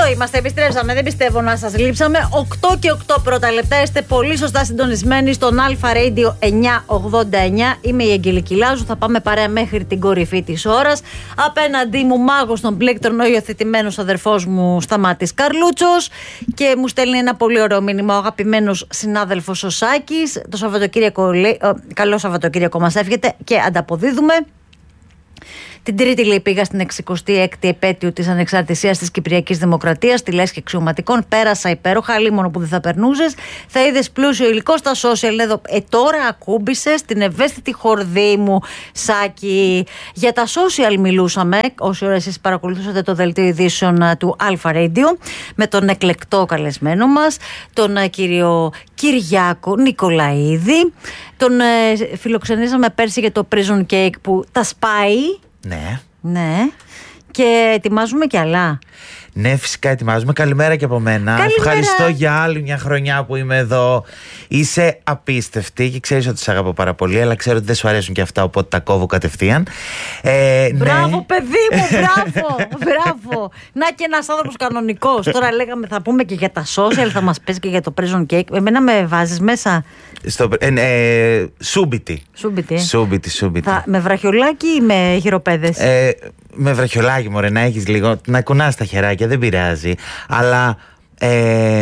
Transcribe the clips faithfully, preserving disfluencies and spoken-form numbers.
είμαστε, επιστρέψαμε. Δεν πιστεύω να σας λείψαμε. οκτώ και οκτώ πρώτα λεπτά. Είστε πολύ σωστά συντονισμένοι στον Αλφα Radio εννιακόσια ογδόντα εννιά. Είμαι η Αγγελική Λάζου. Θα πάμε παρέα μέχρι την κορυφή της ώρας. Απέναντί μου, μάγος των πλήκτρων, ο υιοθετημένος αδερφός μου Σταμάτης Καρλούτσος. Και μου στέλνει ένα πολύ ωραίο μήνυμα ο αγαπημένος συνάδελφος ο Σάκης. Το Σαββατοκύριακο λέει. Καλό Σαββατοκύριακο μας εύχεται και ανταποδίδουμε. Την Τρίτη, λέει, πήγα στην εξηκοστή έκτη επέτειο της ανεξαρτησίας της Κυπριακής Δημοκρατίας, στη λέσχη αξιωματικών. Πέρασα υπέροχα, λίμωνο που δεν θα περνούσες. Θα είδες πλούσιο υλικό στα social. Εδώ, ε, τώρα ακούμπησες την ευαίσθητη χορδή μου, Σάκη. Για τα social μιλούσαμε, όση ώρα εσείς παρακολουθούσατε το δελτίο ειδήσεων του Αλφα Radio, με τον εκλεκτό καλεσμένο μας, τον uh, κύριο Κυριάκο Νικολαίδη. Τον ε, φιλοξενήσαμε πέρσι για το Prison Cake που τα σπάει. Ναι. Ναι. Και ετοιμάζουμε κι άλλα. Ναι, φυσικά ετοιμάζουμε. Καλημέρα και από μένα. Καλημέρα. Ευχαριστώ για άλλη μια χρονιά που είμαι εδώ. Είσαι απίστευτη και ξέρεις ότι σε αγαπώ πάρα πολύ, αλλά ξέρω ότι δεν σου αρέσουν και αυτά, οπότε τα κόβω κατευθείαν. Ε, μπράβο, ναι. παιδί μου, μπράβο, μπράβο. Να και ένας άνθρωπος κανονικός. Τώρα λέγαμε θα πούμε και για τα social, θα μας πες και για το Prison Cake. Εμένα με βάζεις μέσα. Στο, ε, ε, σούμπιτι. Σούμπιτι. Σούμπιτι, σούμπιτι. Θα, με βραχιολάκι ή με χειροπέδες? Ε, με βραχιολάκι, μωρέ, να έχεις λίγο, να κουνάς τα χεράκια, δεν πειράζει. Αλλά ε,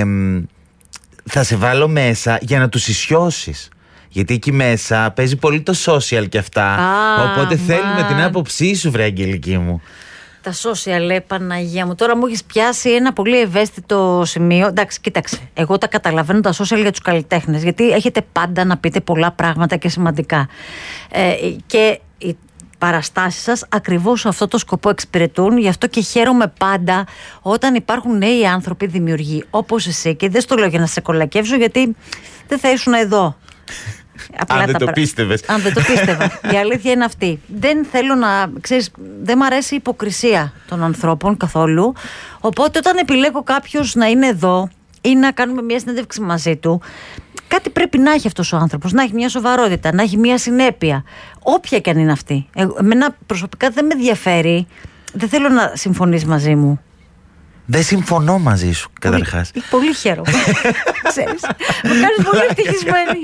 θα σε βάλω μέσα για να τους ισιώσεις. Γιατί εκεί μέσα παίζει πολύ το social και αυτά. Α, οπότε μα. θέλουμε την άποψή σου, βρε Αγγελική μου. Τα social, λέει, Παναγία μου. Τώρα μου έχεις πιάσει ένα πολύ ευαίσθητο σημείο. Εντάξει, κοίταξε. Εγώ τα καταλαβαίνω τα social για τους καλλιτέχνες. Γιατί έχετε πάντα να πείτε πολλά πράγματα και σημαντικά. Ε, και οι παραστάσεις σας ακριβώς αυτό το σκοπό εξυπηρετούν. Γι' αυτό και χαίρομαι πάντα όταν υπάρχουν νέοι άνθρωποι δημιουργοί όπως εσύ. Και δεν στο λέω για να σε κολακεύσω, γιατί δεν θα ήσουν εδώ. Απλά αν δεν το πίστευες. Αν δεν το πίστευα. Η αλήθεια είναι αυτή. Δεν θέλω να. Ξέρεις, δεν μ' αρέσει η υποκρισία των ανθρώπων καθόλου. Οπότε όταν επιλέγω κάποιος να είναι εδώ ή να κάνουμε μια συνέντευξη μαζί του, κάτι πρέπει να έχει αυτός ο άνθρωπος. Να έχει μια σοβαρότητα, να έχει μια συνέπεια. Όποια και αν είναι αυτή. Εμένα προσωπικά δεν με ενδιαφέρει. Δεν θέλω να συμφωνείς μαζί μου. Δεν συμφωνώ μαζί σου, καταρχάς. Πολύ, πολύ χαίρομαι. Ξέρεις, με κάνεις πολύ ευτυχισμένη.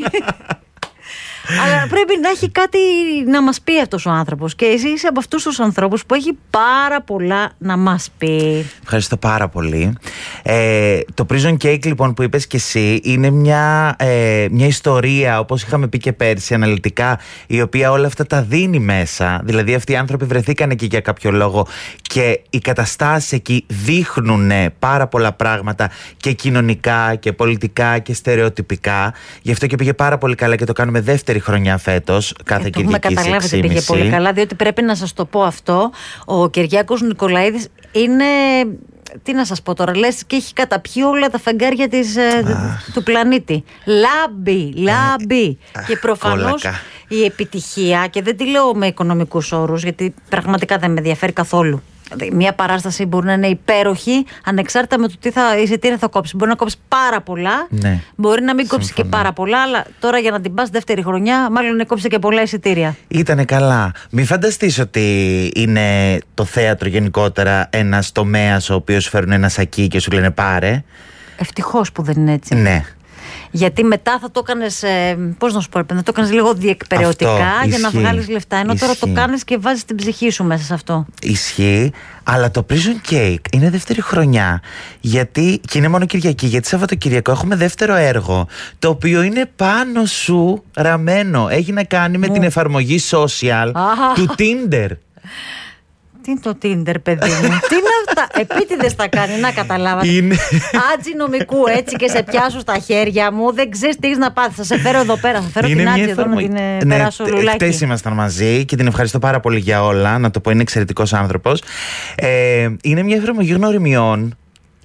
Αλλά πρέπει να έχει κάτι να μας πει αυτός ο άνθρωπος. Και εσύ είσαι από αυτούς τους ανθρώπους που έχει πάρα πολλά να μας πει. Ευχαριστώ πάρα πολύ. ε, Το Prison Cake, λοιπόν, που είπες και εσύ, είναι μια, ε, μια ιστορία, όπως είχαμε πει και πέρσι, αναλυτικά, η οποία όλα αυτά τα δίνει μέσα. Δηλαδή αυτοί οι άνθρωποι βρεθήκαν εκεί για κάποιο λόγο και οι καταστάσεις εκεί δείχνουν πάρα πολλά πράγματα και κοινωνικά και πολιτικά και στερεοτυπικά. Γι' αυτό και πήγε πάρα πολύ καλά και το κάνουμε δεύτερη χρονιά φέτος, κάθε ε, Κυριακή στις έξι και μισή. Πήγε πολύ καλά, διότι πρέπει να σας το πω αυτό. Ο Κυριάκος Νικολαίδης είναι, τι να σας πω τώρα, λες και έχει καταπιεί όλα τα φεγγάρια της, ε, του πλανήτη. Λάμπει, λάμπει. Ε, και προφανώς κόλακα. Η επιτυχία, και δεν τη λέω με οικονομικούς όρους, γιατί πραγματικά δεν με ενδιαφέρει καθόλου. Μια παράσταση μπορεί να είναι υπέροχη, ανεξάρτητα με το τι θα, εισιτήρια θα κόψει. Μπορεί να κόψει πάρα πολλά, ναι, μπορεί να μην κόψει και πάρα πολλά, αλλά τώρα για να την πας δεύτερη χρονιά, μάλλον να κόψει και πολλά εισιτήρια. Ήτανε καλά. Μην φανταστείς ότι είναι το θέατρο γενικότερα ένας τομέας ο οποίος φέρουν ένα σακί και σου λένε πάρε. Ευτυχώς που δεν είναι έτσι. Ναι. Γιατί μετά θα το έκανες, ε, πώς να σου πω, θα το έκανες λίγο διεκπεραιωτικά αυτό, για ισχύει, να βγάλεις λεφτά. Ενώ ισχύει. Τώρα το κάνεις και βάζεις την ψυχή σου μέσα σε αυτό. Ισχύει, αλλά το Prison Cake είναι δεύτερη χρονιά. Γιατί, και είναι μόνο Κυριακή, γιατί Σαββατοκυριακό έχουμε δεύτερο έργο, το οποίο είναι πάνω σου ραμμένο. Έχει να κάνει με Μου. την εφαρμογή social του Tinder. Τι είναι το Tinder, παιδί μου? Τι είναι αυτά? Επίτηδες τα κάνει, να καταλάβατε. Είναι... Άτζι νομικού, έτσι, και σε πιάσω στα χέρια μου. Δεν ξέρεις τι έχεις να πάθεις. Θα σε φέρω εδώ πέρα. Θα φέρω είναι την Άτζι εδώ να την ναι, περάσω λουλάκι. Χτες ήμασταν μαζί και την ευχαριστώ πάρα πολύ για όλα. Να το πω, είναι εξαιρετικός άνθρωπος. Ε, είναι μια εφαρμογή γνωριμιών.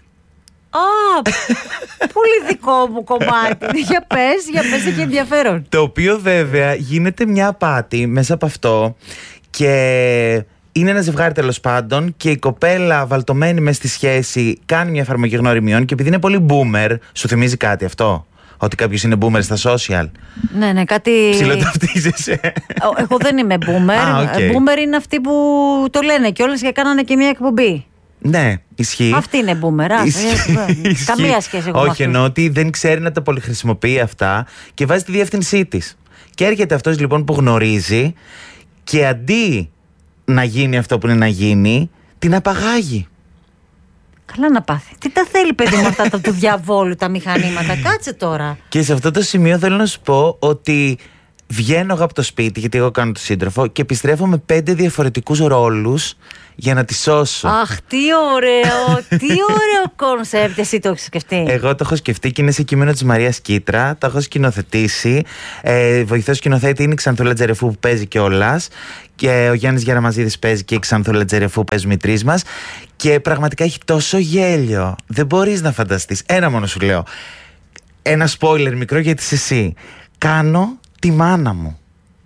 Α, πολύ δικό μου κομμάτι. Για πες, για πες, έχει ενδιαφέρον. Το οποίο βέβαια γίνεται μια απάτη μέσα από αυτό και... είναι ένα ζευγάρι τέλος πάντων και η κοπέλα βαλτωμένη μες στη σχέση κάνει μια εφαρμογή γνωριμιών και επειδή είναι πολύ boomer, σου θυμίζει κάτι αυτό? Ότι κάποιος είναι boomer στα social? Ναι, ναι, κάτι... Ψιλοταυτίζεσαι. Εγώ δεν είμαι boomer. Ah, okay. Boomer είναι αυτοί που το λένε κιόλας και κάνανε και μια εκπομπή. Ναι, ισχύει. Αυτή είναι μπούμερα. Καμία σχέση εγώ. Όχι, εννοώ ότι δεν ξέρει να τα πολυχρησιμοποιεί αυτά και βάζει τη διεύθυνσή της. Και έρχεται αυτός λοιπόν που γνωρίζει και αντί να γίνει αυτό που είναι να γίνει, την απαγάγει. Καλά να πάθει. Τι τα θέλει, παιδί μου, αυτά τα του διαβόλου τα μηχανήματα. Κάτσε τώρα. Και σε αυτό το σημείο θέλω να σου πω ότι βγαίνω εγώ από το σπίτι, γιατί εγώ κάνω το σύντροφο, και επιστρέφω με πέντε διαφορετικούς ρόλους για να τη σώσω. Αχ, τι ωραίο, τι ωραίο κόνσεπτ. Εσύ το έχεις σκεφτεί? Εγώ το έχω σκεφτεί και είναι σε κείμενο της Μαρίας Κίτρα. Το έχω σκηνοθετήσει. Ε, βοηθός σκηνοθέτη είναι η Ξανθούλα Τζερεφού που παίζει κιόλας. Και ο Γιάννης Γεραμαζίδης παίζει και η Ξανθούλα Τζερεφού που παίζουμε οι τρεις μας. Και πραγματικά έχει τόσο γέλιο. Δεν μπορείς να φανταστείς. Ένα μόνο σου λέω. Ένα spoiler μικρό γιατί είσαι εσύ. Κάνω τη μάνα μου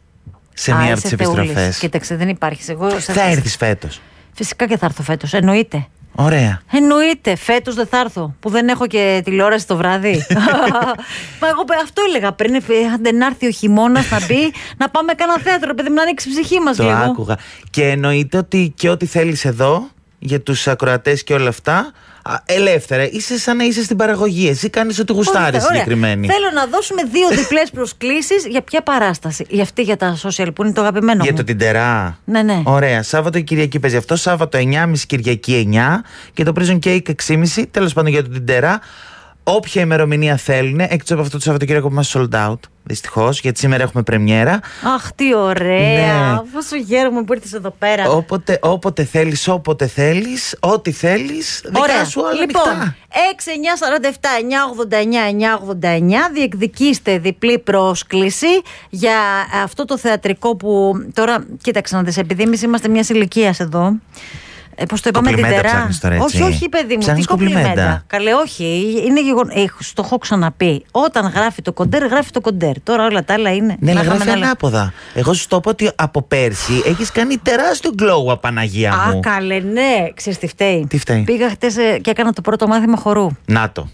σε μία από τις επιστροφές. Κοίταξε, δεν υπάρχει. Εγώ θα έρθεις φέτος? Φυσικά και θα έρθω φέτος. Εννοείται. Ωραία. Εννοείται. Φέτος δεν θα έρθω. Που δεν έχω και τηλεόραση το βράδυ. Μα εγώ αυτό έλεγα πριν. Αν να έρθει ο χειμώνας να μπει, να πάμε κανένα θέατρο, παιδί μου, να ανοίξει η ψυχή μας λίγο. Το άκουγα. Και εννοείται ότι και ό,τι θέλεις εδώ για τους ακροατές και όλα αυτά, ελεύθερα. Είσαι σαν να είσαι στην παραγωγή. Εσύ κάνεις ό,τι γουστάρεις συγκεκριμένη. Θέλω να δώσουμε δύο διπλές προσκλήσεις. Για ποια παράσταση? Για αυτή, για τα social που είναι το αγαπημένο για μου. Για το Τιντερά. Ναι, ναι. Ωραία. Σάββατο και Κυριακή παίζει αυτό. Σάββατο εννιά και μισή, Κυριακή εννιά. Και το Prison Cake έξι και μισή. Τέλος πάντων για το Τιντερά. Όποια ημερομηνία θέλουν, εκτός από αυτό το Σαββατοκύριακο που είμαστε sold out. Δυστυχώς, γιατί σήμερα έχουμε πρεμιέρα. Αχ, τι ωραία! Ναι. Πόσο χαίρομαι που ήρθες εδώ πέρα. Όποτε, όποτε θέλεις, όποτε θέλεις, ό,τι θέλεις. Δικά σου όλα λοιπόν, ανοιχτά. έξι εννιά τέσσερα επτά εννιά ογδόντα εννιά εννιά ογδόντα εννιά. Διεκδικήστε διπλή πρόσκληση για αυτό το θεατρικό που τώρα, κοίταξε να δεις, επειδή εμείς είμαστε μιας ηλικίας εδώ. Ε, πώς το είπαμε, Τιντερά. Όχι, όχι, παιδί μου, τι κομπλιμέντα. Καλέ, όχι. Είναι γεγον... ε, το έχω ξαναπεί. Όταν γράφει το κοντέρ, γράφει το κοντέρ. Τώρα όλα τα άλλα είναι. Ναι, αλλά γράφει ανάποδα. Εγώ σου το πω ότι από πέρσι έχεις κάνει τεράστιο glow up, Παναγία μου. Α, καλέ, ναι. Ξέρεις τι φταίει? Τι φταίει? Πήγα χτες και έκανα το πρώτο μάθημα χορού. Να το.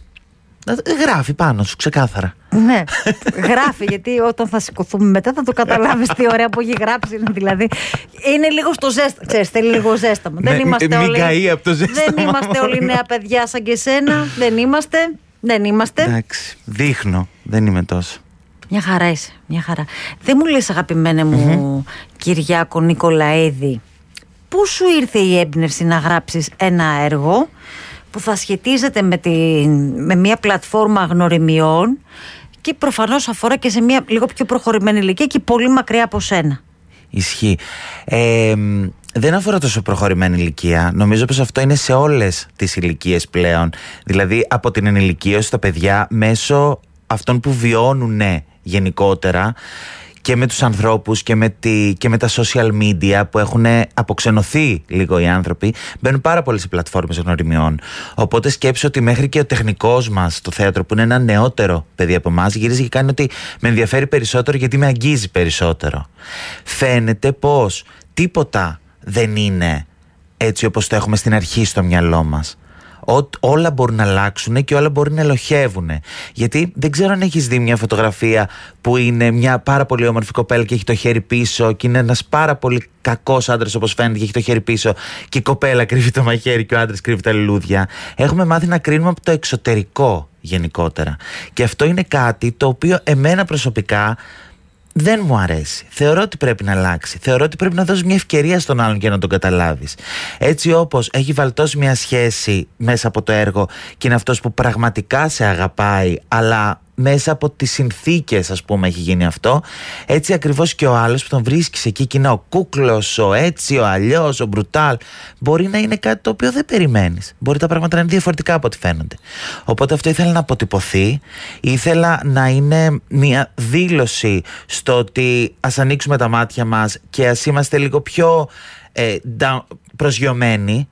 Γράφει πάνω σου, ξεκάθαρα. Ναι, γράφει, γιατί όταν θα σηκωθούμε μετά θα το καταλάβεις τι ωραία που έχει γράψει. Είναι, δηλαδή, είναι λίγο στο ζέστα. Ξέρεις, θέλει λίγο ζέσταμα. Ναι, δεν είμαστε μην όλοι. καεί από το ζέσταμα. Δεν είμαστε όλοι νέα παιδιά σαν και εσένα. Δεν είμαστε. Δεν είμαστε. Εντάξει, δείχνω. Δεν είμαι τόσο. Μια χαρά είσαι. Μια χαρά. Δεν μου λες, αγαπημένε μου, mm-hmm. Κυριάκο Νικολαίδη, πού σου ήρθε η έμπνευση να γράψεις ένα έργο που θα σχετίζεται με, τη, με μια πλατφόρμα γνωριμιών και προφανώς αφορά και σε μια λίγο πιο προχωρημένη ηλικία και πολύ μακριά από σένα? Ισχύει. Ε, δεν αφορά τόσο προχωρημένη ηλικία. Νομίζω πως αυτό είναι σε όλες τις ηλικίες πλέον. Δηλαδή από την ενηλικίωση τα παιδιά μέσω αυτών που βιώνουν γενικότερα και με τους ανθρώπους και με, τη, και με τα social media που έχουν αποξενωθεί λίγο οι άνθρωποι, μπαίνουν πάρα πολύ σε πλατφόρμες γνωριμιών. Οπότε σκέψου ότι μέχρι και ο τεχνικός μας το θέατρο, που είναι ένα νεότερο παιδί από εμάς, γυρίζει και κάνει ότι με ενδιαφέρει περισσότερο γιατί με αγγίζει περισσότερο. Φαίνεται πως τίποτα δεν είναι έτσι όπως το έχουμε στην αρχή στο μυαλό μας. Ό, όλα μπορούν να αλλάξουν και όλα μπορεί να ελοχεύουν. Γιατί δεν ξέρω αν έχεις δει μια φωτογραφία που είναι μια πάρα πολύ όμορφη κοπέλα και έχει το χέρι πίσω, και είναι ένας πάρα πολύ κακός άντρας όπως φαίνεται και έχει το χέρι πίσω, και η κοπέλα κρύβει το μαχαίρι και ο άντρας κρύβει τα λουλούδια. Έχουμε μάθει να κρίνουμε από το εξωτερικό γενικότερα. Και αυτό είναι κάτι το οποίο εμένα προσωπικά δεν μου αρέσει. Θεωρώ ότι πρέπει να αλλάξει. Θεωρώ ότι πρέπει να δώσεις μια ευκαιρία στον άλλον για να τον καταλάβεις. Έτσι όπως έχει βαλτώσει μια σχέση μέσα από το έργο και είναι αυτός που πραγματικά σε αγαπάει, αλλά μέσα από τις συνθήκες, ας πούμε, έχει γίνει αυτό. Έτσι ακριβώς και ο άλλος που τον βρίσκεις εκεί και είναι ο κούκλος, ο έτσι, ο αλλιώς, ο μπρουτάλ, μπορεί να είναι κάτι το οποίο δεν περιμένεις. Μπορεί τα πράγματα να είναι διαφορετικά από ό,τι φαίνονται. Οπότε αυτό ήθελα να αποτυπωθεί. Ήθελα να είναι μια δήλωση στο ότι ας ανοίξουμε τα μάτια μας και ας είμαστε λίγο πιο ε, προσγειωμένοι.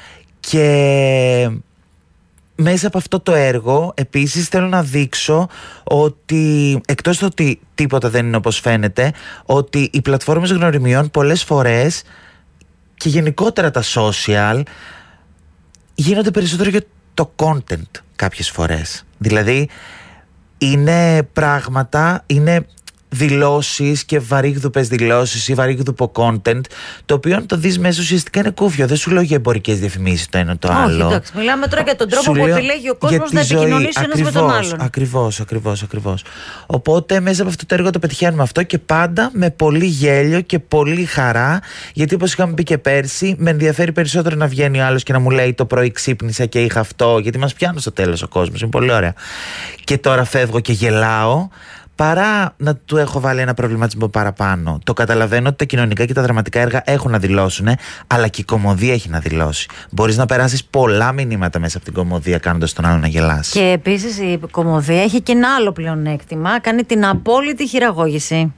Και μέσα από αυτό το έργο επίσης θέλω να δείξω ότι, εκτός το ότι τίποτα δεν είναι όπως φαίνεται, ότι οι πλατφόρμες γνωριμιών πολλές φορές και γενικότερα τα social γίνονται περισσότερο για το content κάποιες φορές. Δηλαδή είναι πράγματα, είναι δηλώσεις και βαρύγδουπες δηλώσεις ή βαρύγδουπο content, το οποίο αν το δεις μέσα ουσιαστικά είναι κούφιο. Δεν σου λέω για εμπορικές διαφημίσεις το ένα το άλλο. Όχι, εντάξει, μιλάμε τώρα για τον τρόπο που επιλέγει ο κόσμος να επικοινωνήσει ένας με τον άλλον. Ακριβώς, ακριβώς, ακριβώς. Οπότε μέσα από αυτό το έργο το πετυχαίνουμε αυτό και πάντα με πολύ γέλιο και πολύ χαρά, γιατί όπως είχαμε πει και πέρσι, με ενδιαφέρει περισσότερο να βγαίνει ο άλλος και να μου λέει το πρωί ξύπνησα και είχα αυτό, γιατί μας πιάνει στο τέλος ο κόσμος, είναι πολύ ωραία. Και τώρα φεύγω και γελάω, παρά να του έχω βάλει ένα προβληματισμό παραπάνω. Το καταλαβαίνω ότι τα κοινωνικά και τα δραματικά έργα έχουν να δηλώσουν, αλλά και η κωμωδία έχει να δηλώσει. Μπορείς να περάσεις πολλά μηνύματα μέσα από την κωμωδία κάνοντας τον άλλο να γελάσει. Και επίσης η κωμωδία έχει και ένα άλλο πλεονέκτημα, κάνει την απόλυτη χειραγώγηση.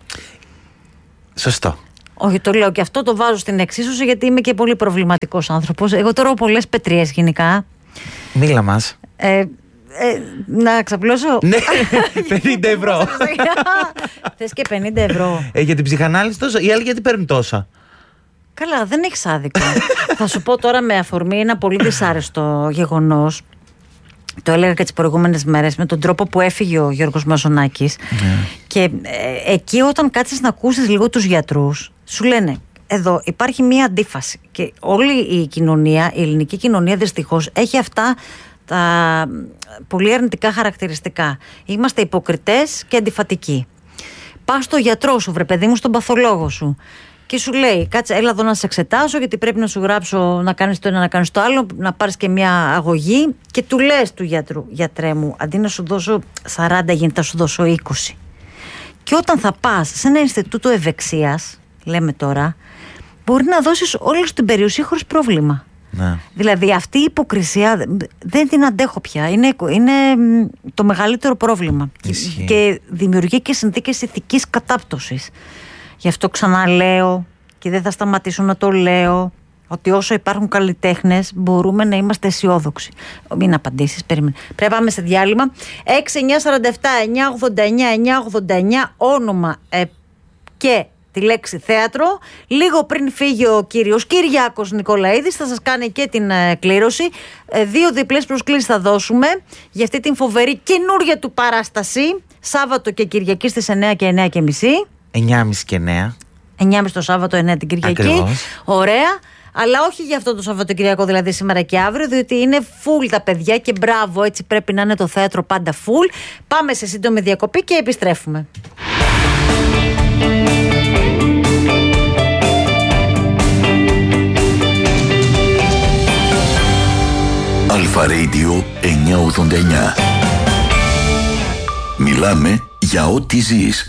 Σωστό. Όχι, το λέω και αυτό το βάζω στην εξίσωση, γιατί είμαι και πολύ προβληματικός άνθρωπος. Εγώ τρώω πολλές πετριές γενικά. Μίλα μας. Ε, Ε, να ξαπλώσω. Ναι, πενήντα ευρώ. Θες και πενήντα ευρώ. Ε, για την ψυχανάλυση τόσα. Οι άλλοι γιατί παίρνουν τόσα. Καλά, δεν έχεις άδικο. Θα σου πω τώρα με αφορμή ένα πολύ δυσάρεστο γεγονός. Το έλεγα και τις προηγούμενες μέρες, με τον τρόπο που έφυγε ο Γιώργος Μαζονάκης. Mm. Και ε, εκεί όταν κάτσεις να ακούσεις λίγο τους γιατρούς, σου λένε εδώ υπάρχει μία αντίφαση. Και όλη η κοινωνία, η ελληνική κοινωνία δυστυχώς έχει αυτά τα πολύ αρνητικά χαρακτηριστικά. Είμαστε υποκριτές και αντιφατικοί. Πας στο γιατρό σου, βρε παιδί μου, στον παθολόγο σου, και σου λέει: κάτσε, έλα εδώ να σε εξετάσω, γιατί πρέπει να σου γράψω να κάνεις το ένα, να κάνεις το άλλο, να πάρεις και μια αγωγή. Και του λες του γιατρού: γιατρέ μου, αντί να σου δώσω σαράντα, γίνεται να σου δώσω είκοσι. Και όταν θα πας σε ένα Ινστιτούτο Ευεξίας, λέμε τώρα, μπορεί να δώσεις όλη την περιουσία χωρίς πρόβλημα. Ναι. Δηλαδή αυτή η υποκρισία δεν την αντέχω πια. Είναι, είναι το μεγαλύτερο πρόβλημα. Ισχύει. Και δημιουργεί και συνθήκες ηθικής κατάπτωσης. Γι' αυτό ξαναλέω και δεν θα σταματήσω να το λέω, ότι όσο υπάρχουν καλλιτέχνες μπορούμε να είμαστε αισιόδοξοι. Μην απαντήσεις, περίμενε. Πρέπει να πάμε σε διάλειμμα. έξι εννιά τέσσερα επτά εννιά ογδόντα εννιά εννιά ογδόντα εννιά, όνομα ε, και τη λέξη θέατρο. Λίγο πριν φύγει ο κύριος Κυριάκος Νικολαίδης, θα σας κάνει και την ε, κλήρωση. Ε, δύο διπλές προσκλήσεις θα δώσουμε για αυτή την φοβερή καινούργια του παράσταση, Σάββατο και Κυριακή στις εννιά και εννιά και μισή. εννιά και μισή και εννιά. εννιά και μισή το Σάββατο, εννιά την Κυριακή. Ακριβώς. Ωραία. Αλλά όχι για αυτό το Σαββατοκυριακό, δηλαδή σήμερα και αύριο, διότι είναι full τα παιδιά και μπράβο, έτσι πρέπει να είναι το θέατρο πάντα full. Πάμε σε σύντομη διακοπή και επιστρέφουμε. Αλφα Radio εννιακόσια ογδόντα εννιά. Μιλάμε για ό,τι ζεις.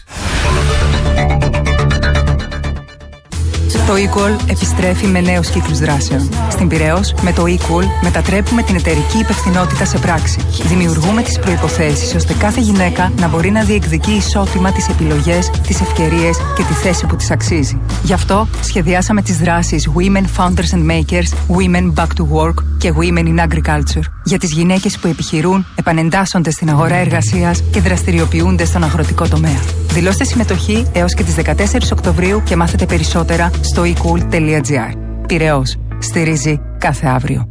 Το eCall επιστρέφει με νέους κύκλους δράσεων. Στην Πειραιώς, με το eCall μετατρέπουμε την εταιρική υπευθυνότητα σε πράξη. Δημιουργούμε τις προϋποθέσεις ώστε κάθε γυναίκα να μπορεί να διεκδικεί ισότιμα τις επιλογές, τις ευκαιρίες και τη θέση που της αξίζει. Γι' αυτό σχεδιάσαμε τις δράσεις Women Founders and Makers, Women Back to Work και Women in Agriculture. Για τις γυναίκες που επιχειρούν, επανεντάσσονται στην αγορά εργασίας και δραστηριοποιούνται στον αγροτικό τομέα. Δηλώστε συμμετοχή έως και τις δεκατέσσερις Οκτωβρίου και μάθετε περισσότερα στο e cool τελεία gr. Πειραιώς. Στηρίζει κάθε αύριο.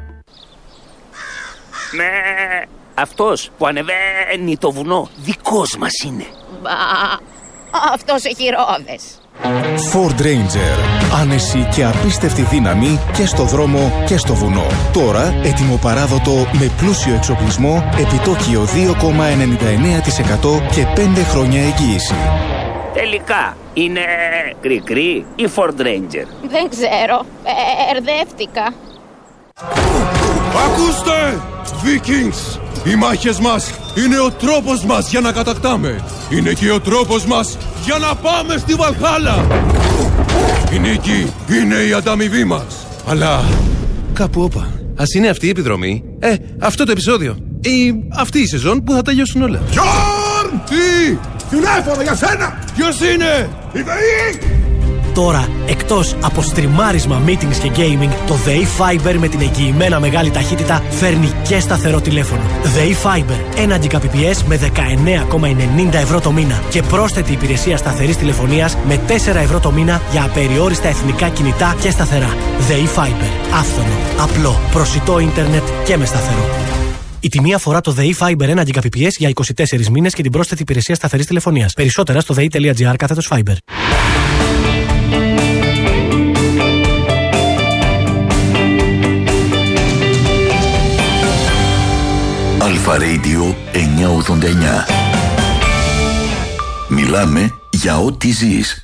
Με αυτός που ανεβαίνει το βουνό δικός μας είναι. Μπα, αυτός έχει ρόδες. Ford Ranger. Άνεση και απίστευτη δύναμη και στο δρόμο και στο βουνό. Τώρα ετοιμοπαράδοτο με πλούσιο εξοπλισμό, επιτόκιο δύο κόμμα ενενήντα εννέα τοις εκατό και πέντε χρόνια εγγύηση. Τελικά είναι κρικρί ή Ford Ranger? Δεν ξέρω, μπερδεύτηκα. Ακούστε, Vikings! Οι μάχες μας είναι ο τρόπος μας για να κατακτάμε. Είναι και ο τρόπος μας για να πάμε στη Βαλχάλα. Η νίκη είναι η ανταμοιβή μας. Αλλά κάπου όπα. Ας είναι αυτή η επιδρομή, ε, αυτό το επεισόδιο ή αυτή η σεζόν που θα τελειώσουν όλα. Γιόρν! Τι! Τηλέφωνο για σένα! Ποιος είναι? Η ΔΕΗ! Τώρα, εκτός από στριμάρισμα, meetings και gaming, το ΔΕΗ Fiber με την εγγυημένα μεγάλη ταχύτητα φέρνει και σταθερό τηλέφωνο. ΔΕΗ Fiber, ένα Gbps με δεκαεννέα κόμμα ενενήντα ευρώ το μήνα και πρόσθετη υπηρεσία σταθερής τηλεφωνίας με τέσσερα ευρώ το μήνα για απεριόριστα εθνικά κινητά και σταθερά. ΔΕΗ Fiber, άφθονο, απλό, προσιτό ίντερνετ και με σταθερό. Η τιμή αφορά το ΔΕΗ Fiber ένα Gbps για είκοσι τέσσερις μήνες και την πρόσθετη υπηρεσία σταθερής τηλεφωνίας. Περισσότερα στο δei.gr κάθετος Fiber. Αλφα Radio εννιακόσια ογδόντα εννιά. Μιλάμε για ό,τι ζεις.